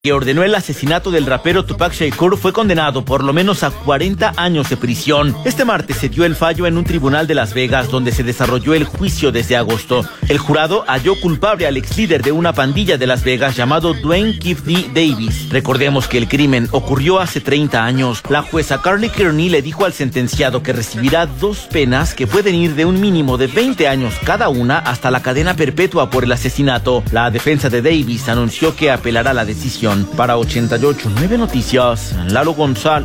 que ordenó el asesinato del rapero Tupac Shakur fue condenado por lo menos a 40 años de prisión. Este martes se dio el fallo en un tribunal de Las Vegas, donde se desarrolló el juicio desde agosto. El jurado halló culpable al ex líder de una pandilla de Las Vegas llamado Dwayne Keefe Davis. Recordemos que el crimen ocurrió hace 30 años. La jueza Carly Kearney le dijo al sentenciado que recibirá 2 penas que pueden ir de un mínimo de 20 años cada una hasta la cadena perpetua por el asesinato. La defensa de Davis anunció que apelará la decisión. Para 88.9 Noticias, Lalo González.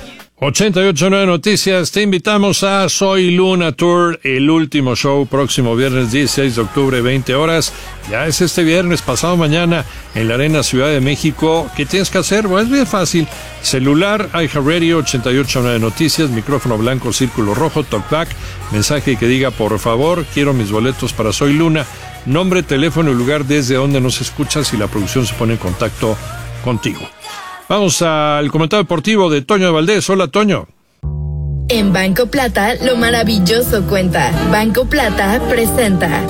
88.9 Noticias, te invitamos a Soy Luna Tour, el último show, próximo viernes 16 de octubre, 20 horas. Ya es este viernes, pasado mañana, en la Arena Ciudad de México. ¿Qué tienes que hacer? Bueno, es bien fácil. Celular, iHeartRadio, 88.9 Noticias, micrófono blanco, círculo rojo, talkback, mensaje que diga, por favor, quiero mis boletos para Soy Luna. Nombre, teléfono y lugar desde donde nos escuchas y la producción se pone en contacto contigo. Vamos al comentario deportivo de Toño de Valdés. Hola, Toño. En Banco Plata, lo maravilloso cuenta. Banco Plata presenta.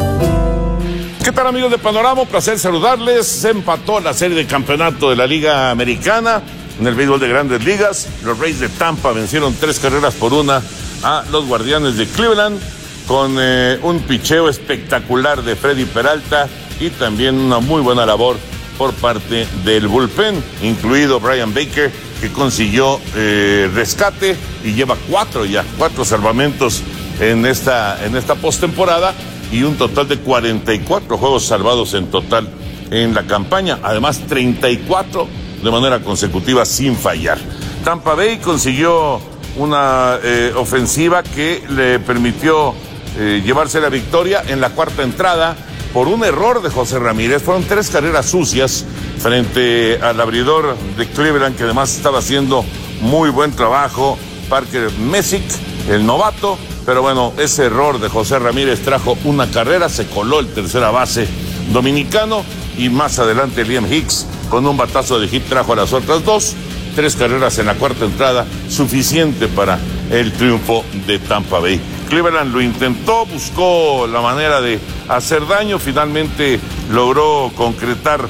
¿Qué tal, amigos de Panorama? Un placer saludarles. Se empató la serie de campeonato de la Liga Americana en el béisbol de Grandes Ligas. Los Rays de Tampa vencieron 3-1 a los Guardianes de Cleveland, con un picheo espectacular de Freddy Peralta y también una muy buena labor por parte del bullpen, incluido Brian Baker, que consiguió rescate y lleva 4 salvamentos en esta postemporada y un total de 44 juegos salvados en total en la campaña, además 34 de manera consecutiva sin fallar. Tampa Bay consiguió una ofensiva que le permitió llevarse la victoria en la cuarta entrada por un error de José Ramírez. Fueron 3 carreras sucias frente al abridor de Cleveland, que además estaba haciendo muy buen trabajo, Parker Messick, el novato. Pero bueno, ese error de José Ramírez trajo una carrera, se coló el tercera base dominicano y más adelante Liam Hicks con un batazo de hit trajo a las otras 2. 3 carreras en la cuarta entrada, suficiente para el triunfo de Tampa Bay. Cleveland lo intentó, buscó la manera de hacer daño, finalmente logró concretar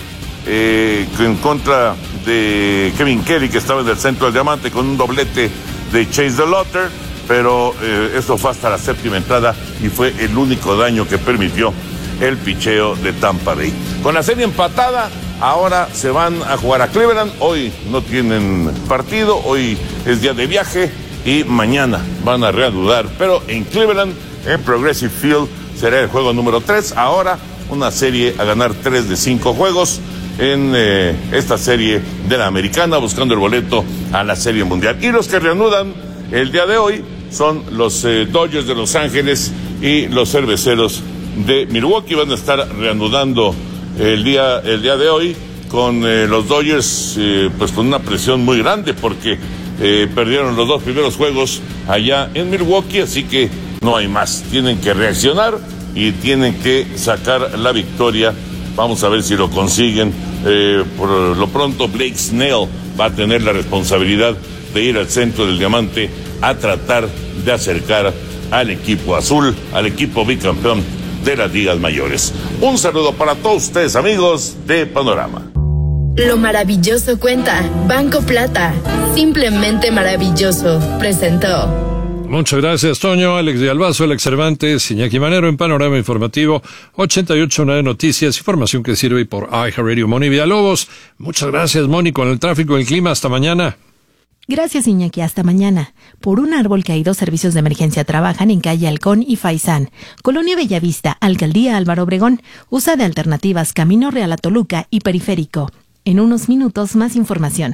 en contra de Kevin Kelly, que estaba en el centro del diamante, con un doblete de Chase DeLauter, pero eso fue hasta la séptima entrada y fue el único daño que permitió el picheo de Tampa Bay. Con la serie empatada, ahora se van a jugar a Cleveland. Hoy no tienen partido, hoy es día de viaje y mañana van a reanudar, pero en Cleveland, en Progressive Field, será el juego número 3. Ahora una serie a ganar 3 de 5 juegos en esta serie de la Americana, buscando el boleto a la Serie Mundial. Y los que reanudan el día de hoy son los Dodgers de Los Ángeles y los Cerveceros de Milwaukee. Van a estar reanudando el día de hoy con los Dodgers pues con una presión muy grande, porque perdieron los 2 primeros juegos allá en Milwaukee, así que no hay más. Tienen que reaccionar y tienen que sacar la victoria. Vamos a ver si lo consiguen. Por lo pronto, Blake Snell va a tener la responsabilidad de ir al centro del diamante a tratar de acercar al equipo azul, al equipo bicampeón de las ligas mayores. Un saludo para todos ustedes, amigos de Panorama. Lo maravilloso cuenta. Banco Plata. Simplemente maravilloso. Presentó. Muchas gracias, Toño. Alex de Albazo, Alex Cervantes, Iñaki Manero en Panorama Informativo, 88.9 Noticias, información que sirve por iHeartRadio. Moni Villalobos. Muchas gracias, Moni, con el tráfico y el clima. Hasta mañana. Gracias, Iñaki. Hasta mañana. Por un árbol caído, servicios de emergencia trabajan en calle Halcón y Faisán. Colonia Bellavista, Alcaldía Álvaro Obregón. Usa de alternativas Camino Real a Toluca y Periférico. En unos minutos, más información.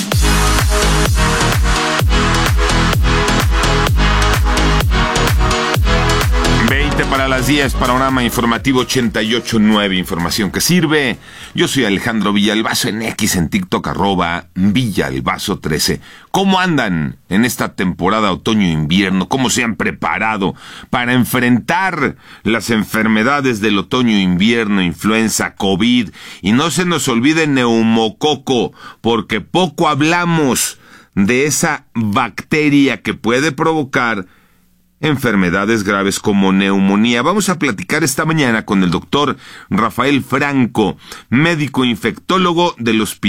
Para las 10, Panorama Informativo 88.9, información que sirve. Yo soy Alejandro Villalbazo, en X, en TikTok, @Villalbazo13. ¿Cómo andan en esta temporada otoño-invierno? ¿Cómo se han preparado para enfrentar las enfermedades del otoño-invierno, influenza, COVID? Y no se nos olvide neumococo, porque poco hablamos de esa bacteria que puede provocar enfermedades graves como neumonía. Vamos a platicar esta mañana con el doctor Rafael Franco, médico infectólogo del Hospital